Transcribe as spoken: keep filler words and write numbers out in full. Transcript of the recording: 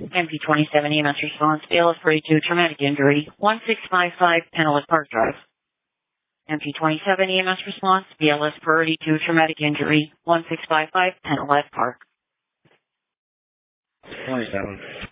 M P twenty-seven E M S response, B L S forty-two, traumatic injury, one six five five, Peneleth Park Drive. M P twenty-seven E M S response, B L S forty-two, traumatic injury, one six five five, Peneleth Park. twenty-seven.